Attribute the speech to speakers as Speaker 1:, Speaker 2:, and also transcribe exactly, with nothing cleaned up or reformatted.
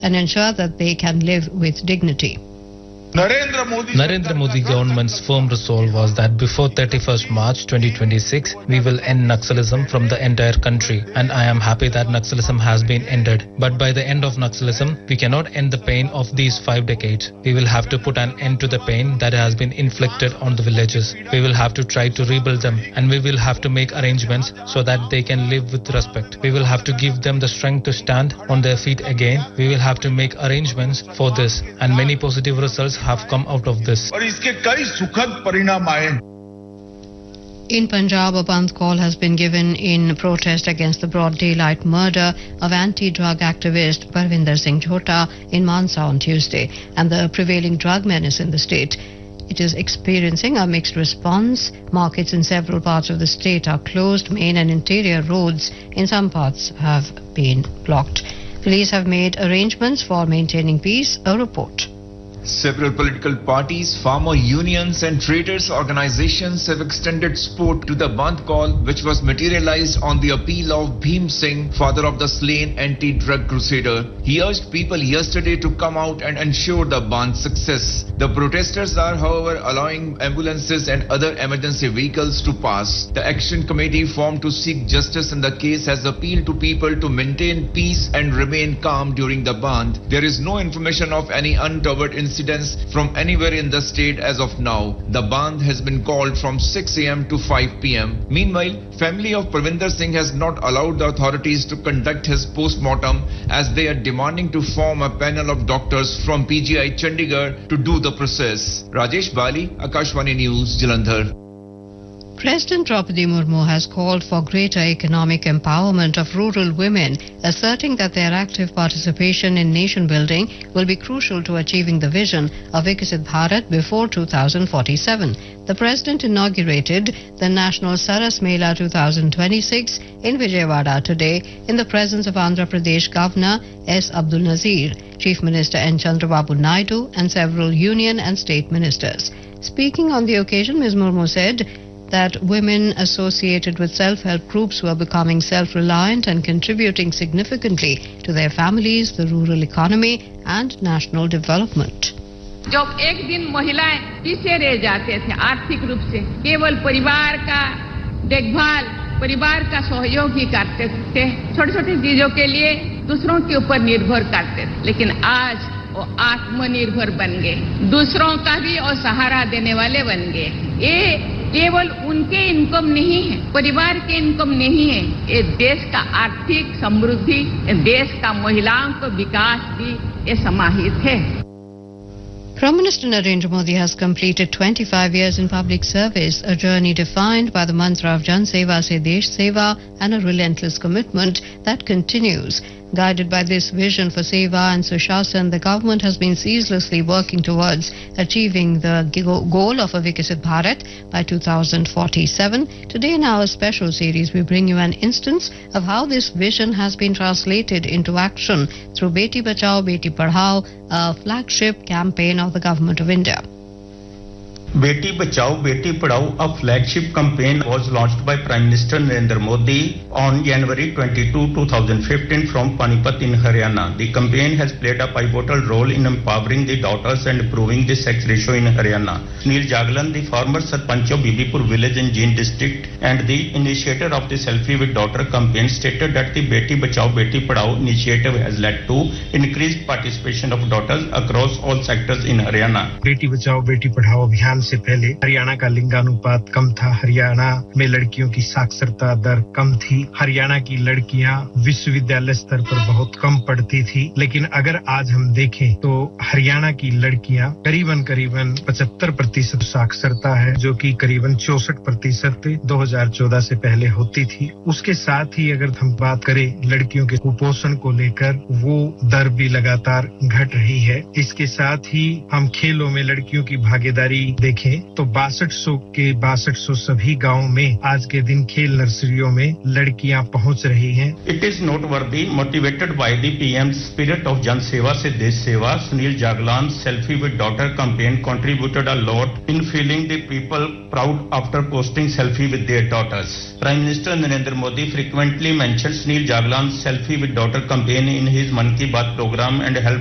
Speaker 1: and ensure that they can live with dignity.
Speaker 2: Narendra Modi,
Speaker 3: Narendra Modi government's firm resolve was that before thirty-first March twenty twenty-six, we will end Naxalism from the entire country. And I am happy that Naxalism has been ended. But by the end of Naxalism, we cannot end the pain of these five decades. We will have to put an end to the pain that has been inflicted on the villages. We will have to try to rebuild them. And we will have to make arrangements so that they can live with respect. We will have to give them the strength to stand on their feet again. We will have to make arrangements for this. And many positive results have come out of this.
Speaker 1: In Punjab, a bandh call has been given in protest against the broad daylight murder of anti-drug activist Parvinder Singh Jhota in Mansa on Tuesday and the prevailing drug menace in the state. It is experiencing a mixed response. Markets in several parts of the state are closed. Main and interior roads in some parts have been blocked. Police have made arrangements for maintaining peace. A report.
Speaker 4: Several political parties, farmer unions and traders organizations have extended support to the bandh call, which was materialized on the appeal of Bhim Singh, father of the slain anti-drug crusader. He urged people yesterday to come out and ensure the bandh's success. The protesters are, however, allowing ambulances and other emergency vehicles to pass. The action committee formed to seek justice in the case has appealed to people to maintain peace and remain calm during the bandh. There is no information of any untoward incidents incidents from anywhere in the state as of now. The bandh has been called from six a m to five p m Meanwhile, family of Parvinder Singh has not allowed the authorities to conduct his post-mortem as they are demanding to form a panel of doctors from P G I Chandigarh to do the process. Rajesh Bali, Akashvani News, Jalandhar.
Speaker 1: President Draupadi Murmu has called for greater economic empowerment of rural women, asserting that their active participation in nation building will be crucial to achieving the vision of Viksit Bharat before two thousand forty-seven. The President inaugurated the National Saras Mela twenty twenty-six in Vijayawada today in the presence of Andhra Pradesh Governor S. Abdul Nazir, Chief Minister N. Chandrababu Naidu and several union and state ministers. Speaking on the occasion, Miz Murmu said that women associated with self-help groups were becoming self-reliant and contributing significantly to their families, the rural economy and national development.
Speaker 5: जब एक दिन महिलाएं पीछे रह जाते थे आर्थिक रूप से, केवल परिवार का देखभाल, परिवार का सहयोग ही करते थे, छोटी-छोटी चीजों के लिए दूसरों के ऊपर निर्भर करते थे, लेकिन आज वो आत्मनिर्भर बन गए, दूसरों का भी और सहारा देने वाले बन गए। ये केवल उनके इनकम नहीं है, परिवार के इनकम नहीं है, ये देश का आर्थिक समृद्धि, देश का महिलाओं का विकास भी ये समाहित है।
Speaker 1: Prime Minister Narendra Modi has completed twenty-five years in public service, a journey defined by the mantra of Jan Seva Se Desh Seva and a relentless commitment that continues. Guided by this vision for Seva and Sushasana, the government has been ceaselessly working towards achieving the goal of a Viksit Bharat by two thousand forty-seven. Today in our special series, we bring you an instance of how this vision has been translated into action through Beti Bachao, Beti Padhao, a flagship campaign of the Government of India.
Speaker 6: Beti Bachao, Beti Padhao, a flagship campaign was launched by Prime Minister Narendra Modi on January twenty-second, twenty fifteen from Panipat in Haryana. The campaign has played a pivotal role in empowering the daughters and improving the sex ratio in Haryana. Sunil Jaglan, the former Sarpanch of Bibipur village in Jind district and the initiator of the Selfie with Daughter campaign, stated that the Beti Bachao, Beti Padhao initiative has led to increased participation of daughters across all sectors in Haryana.
Speaker 7: Beti Bachao, Beti Padhao अभियान से पहले हरियाणा का लिंगानुपात कम था, हरियाणा में लड़कियों की साक्षरता दर कम थी, हरियाणा की लड़कियां विश्वविद्यालय स्तर पर बहुत कम पढ़ती थी। लेकिन अगर आज हम देखें तो हरियाणा की लड़कियां करीबन करीबन पचहत्तर प्रतिशत साक्षरता है, जो कि करीबन चौसठ प्रतिशत दो हज़ार चौदह से पहले होती थी। उसके साथ ही अगर हम बात करें लड़कियों के कुपोषण को लेकर, वो दर भी लगातार घट रही है। इसके साथ ही हम खेलों में लड़कियों की भागीदारी देखें तो बासठ सौ के बासठ सौ सभी गांवों में आज के दिन खेल नर्सरियों में लड़कियां पहुंच रही हैं।
Speaker 6: It is noteworthy, motivated by the P M's spirit of Jan Seva se Desh Seva, Sunil Jaglan's Selfie with Daughter campaign contributed a lot in feeling the people proud after posting selfie with their daughters. Prime Minister Narendra Modi frequently mentioned Sunil Jaglan's Selfie with Daughter campaign in his Mann Ki Baat program and helped